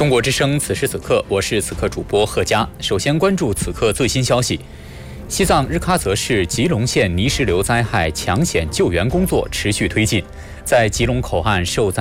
中国之声，此时此刻，我是此刻主播贺佳。首先关注此刻最新消息：西藏日喀则市吉隆县泥石流灾害抢险救援工作持续推进，在吉隆口岸受灾